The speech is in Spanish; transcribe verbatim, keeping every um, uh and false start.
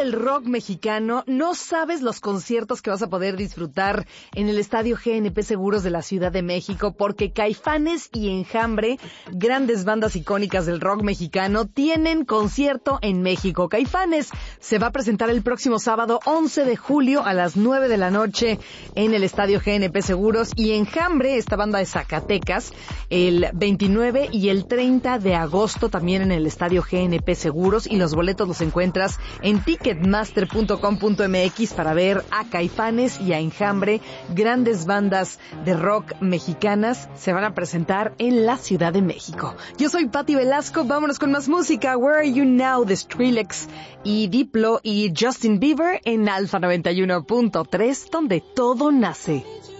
del rock mexicano, no sabes los conciertos que vas a poder disfrutar en el Estadio G N P Seguros de la Ciudad de México, porque Caifanes y Enjambre, grandes bandas icónicas del rock mexicano, tienen concierto en México. Caifanes se va a presentar el próximo sábado once de julio a las nueve de la noche en el Estadio G N P Seguros, y Enjambre, esta banda de Zacatecas, el veintinueve y el treinta de agosto también en el Estadio G N P Seguros, y los boletos los encuentras en ticketmaster punto com punto m x para ver a Caifanes y a Enjambre, grandes bandas de rock mexicanas, se van a presentar en la Ciudad de México. Yo soy Patti Velasco, vámonos con más música. Where Are You Now de Skrillex y Diplo y Justin Bieber en Alfa noventa y uno punto tres, donde todo nace.